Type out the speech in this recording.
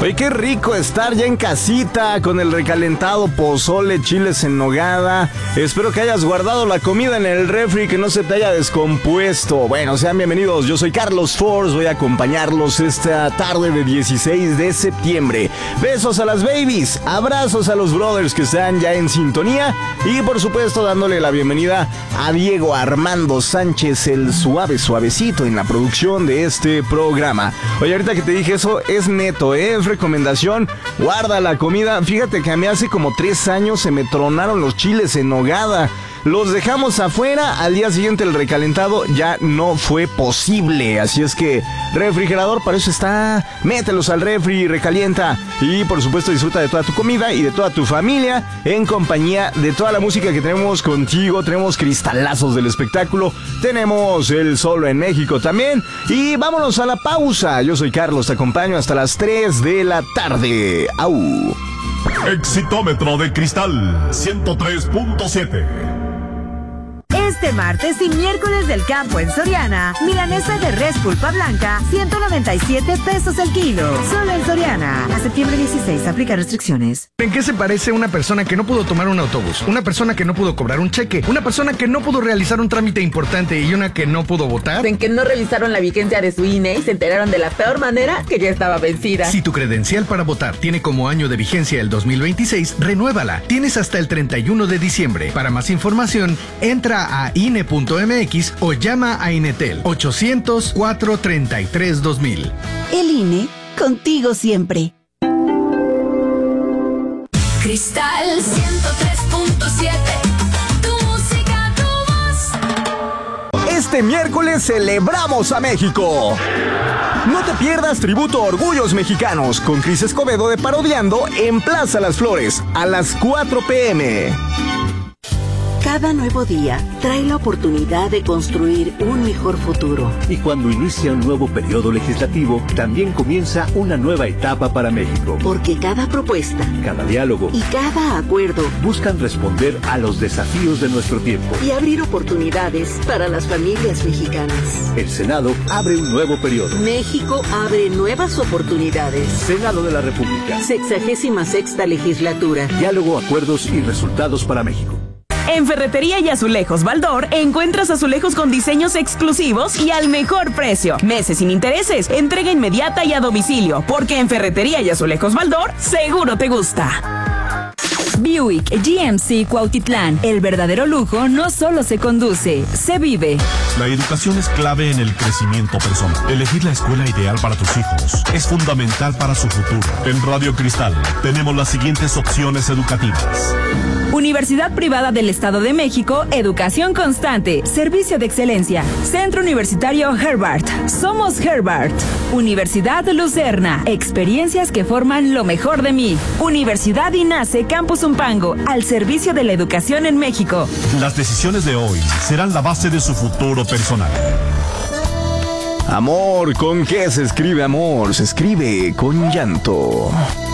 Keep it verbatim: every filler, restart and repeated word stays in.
Oye, qué rico estar ya en casita con el recalentado pozole, chiles en nogada. Espero que hayas guardado la comida en el refri, que no se te haya descompuesto. Bueno, sean bienvenidos, yo soy Carlos Force, voy a acompañarlos esta tarde de dieciséis de septiembre. Besos a las babies, abrazos a los brothers que están ya en sintonía y por supuesto dándole la bienvenida a Diego Armando Sánchez, el suave suavecito en la producción de este programa. Oye, ahorita que te dije eso, es neto, ¿eh? Es recomendación, guarda la comida. Fíjate que a mí hace como tres años se me tronaron los chiles en nogada. Los dejamos afuera, al día siguiente el recalentado ya no fue posible. Así es que refrigerador para eso está, mételos al refri, recalienta y por supuesto disfruta de toda tu comida y de toda tu familia en compañía de toda la música que tenemos contigo. Tenemos cristalazos del espectáculo, tenemos el Solo en México también y vámonos a la pausa. Yo soy Carlos, te acompaño hasta las tres de la tarde. ¡Au! Exitómetro de Cristal ciento tres punto siete. Este martes y miércoles del campo en Soriana, milanesa de res pulpa blanca, ciento noventa y siete pesos el kilo. Solo en Soriana. A septiembre dieciséis, aplica restricciones. ¿En qué se parece una persona que no pudo tomar un autobús? Una persona que no pudo cobrar un cheque, una persona que no pudo realizar un trámite importante y una que no pudo votar. En que no revisaron la vigencia de su I N E y se enteraron de la peor manera, que ya estaba vencida. Si tu credencial para votar tiene como año de vigencia el dos mil veintiséis, renuévala. Tienes hasta el treinta y uno de diciembre. Para más información, entra a I N E punto M X o llama a Inetel ochocientos, cuatrocientos treinta y tres, dos mil. El I N E, contigo siempre. Cristal ciento tres punto siete. Tu música, tu voz. Este miércoles celebramos a México. No te pierdas Tributo Orgullos Mexicanos con Cris Escobedo de Parodiando en Plaza Las Flores a las cuatro pe eme. Cada nuevo día trae la oportunidad de construir un mejor futuro. Y cuando inicia un nuevo periodo legislativo, también comienza una nueva etapa para México. Porque cada propuesta, cada diálogo y cada acuerdo buscan responder a los desafíos de nuestro tiempo y abrir oportunidades para las familias mexicanas. El Senado abre un nuevo periodo. México abre nuevas oportunidades. Senado de la República. Sexagésima sexta legislatura. Diálogo, acuerdos y resultados para México. En Ferretería y Azulejos Baldor encuentras azulejos con diseños exclusivos y al mejor precio. Meses sin intereses, entrega inmediata y a domicilio, porque en Ferretería y Azulejos Baldor seguro te gusta. Buick G M C Cuautitlán. El verdadero lujo no solo se conduce, se vive. La educación es clave en el crecimiento personal. Elegir la escuela ideal para tus hijos es fundamental para su futuro. En Radio Cristal tenemos las siguientes opciones educativas. Universidad Privada del Estado de México, educación constante, servicio de excelencia. Centro Universitario Herbart, somos Herbart. Universidad Lucerna, experiencias que forman lo mejor de mí. Universidad INACE Campus Umpango, al servicio de la educación en México. Las decisiones de hoy serán la base de su futuro personal. Amor, ¿con qué se escribe amor? Se escribe con llanto.